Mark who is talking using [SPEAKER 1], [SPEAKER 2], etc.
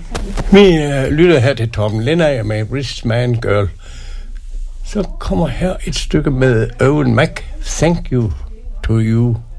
[SPEAKER 1] Vi lytter her til Torben Lindner med Rich Man Girl. Så kommer her et stykke med Owen Mac, Thank You to You.